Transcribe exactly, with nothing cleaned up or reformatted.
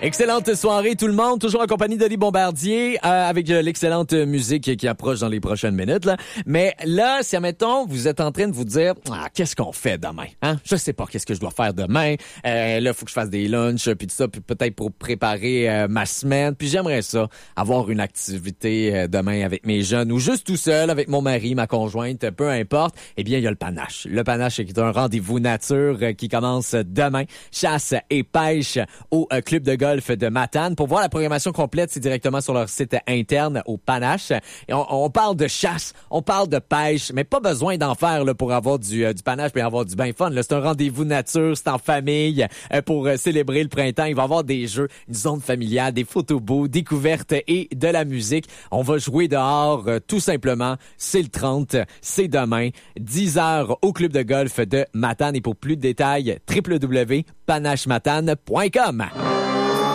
Excellente soirée tout le monde, toujours en compagnie d'Oli Bombardier euh, avec euh, l'excellente musique qui approche dans les prochaines minutes. Là. Mais là, si admettons, vous êtes en train de vous dire ah, qu'est-ce qu'on fait demain? Hein? Je sais pas qu'est-ce que je dois faire demain. Euh, là, il faut que je fasse des lunchs, puis tout ça, puis peut-être pour préparer euh, ma semaine. Puis j'aimerais ça, avoir une activité euh, demain avec mes jeunes ou juste tout seul avec mon mari, ma conjointe, peu importe. Eh bien, il y a le panache. Le panache qui est un rendez-vous nature euh, qui commence demain. Chasse et pêche au euh, club de golf de Matane. Pour voir la programmation complète, c'est directement sur leur site interne au Panache. Et on, on parle de chasse, on parle de pêche, mais pas besoin d'en faire là, pour avoir du, euh, du panache et avoir du bain fun. Là, c'est un rendez-vous nature, c'est en famille euh, pour euh, célébrer le printemps. Il va y avoir des jeux, une zone familiale, des photos beaux, découvertes et de la musique. On va jouer dehors euh, tout simplement. C'est le trente, c'est demain, dix heures au club de golf de Matane. Et pour plus de détails, w w w point panache matane point com.